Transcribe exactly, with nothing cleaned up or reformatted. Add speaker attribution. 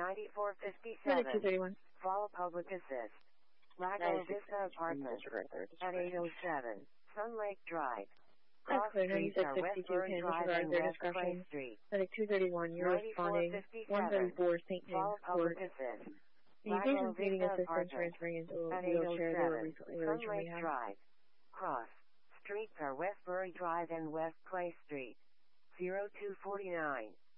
Speaker 1: ninety-four
Speaker 2: Minute
Speaker 1: fifty-seven.
Speaker 2: two thirty-one.
Speaker 1: Follow public assist. Lago
Speaker 3: ninety-six
Speaker 1: Vista Apartments at eight oh seven. Sun Lake Drive.
Speaker 2: That's
Speaker 1: Cross
Speaker 2: clear.
Speaker 1: Streets
Speaker 2: ninety-six
Speaker 1: are
Speaker 2: sixty-two.
Speaker 1: Westbury
Speaker 2: Can
Speaker 1: Drive
Speaker 2: disregard
Speaker 1: and
Speaker 2: their
Speaker 1: West Clay
Speaker 2: discretion.
Speaker 1: Street.
Speaker 2: Medic two thirty-one. You're responding. one thirty-four Saint James
Speaker 1: Follow public
Speaker 2: Court.
Speaker 1: assist.
Speaker 2: The
Speaker 1: Lago
Speaker 2: patient's needing
Speaker 1: Vista
Speaker 2: assistance
Speaker 1: Apartments
Speaker 2: transferring into a
Speaker 1: at eight oh
Speaker 2: wheelchair. They were
Speaker 1: seven.
Speaker 2: recently
Speaker 1: Sun
Speaker 2: released from
Speaker 1: Lake
Speaker 2: rehab.
Speaker 1: Drive. Cross Streets are Westbury Drive and West Clay Street. zero two four nine.